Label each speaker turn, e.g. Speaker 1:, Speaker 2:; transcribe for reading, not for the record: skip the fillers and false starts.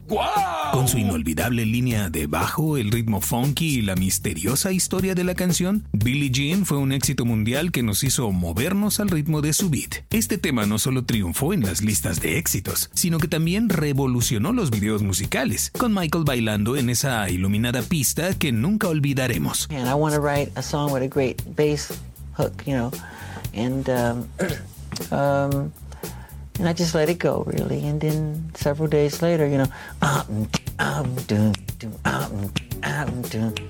Speaker 1: ¡Guau! Con su inolvidable línea de bajo, el ritmo funky y la misteriosa historia de la canción, Billie Jean fue un éxito mundial que nos hizo movernos al ritmo de su beat. Este tema no solo triunfó en las listas de éxitos, sino que también revolucionó los videos musicales, con Michael bailando en esa iluminada pista que nunca olvidaremos.
Speaker 2: And I want to write a song with a great bass hook, and I just let it go, really. And then several days later,